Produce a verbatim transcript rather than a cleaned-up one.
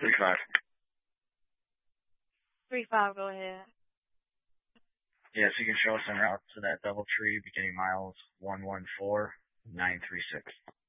Three five. Three five, go ahead. Yes, you can show us en route to that double tree beginning miles one one four nine three six.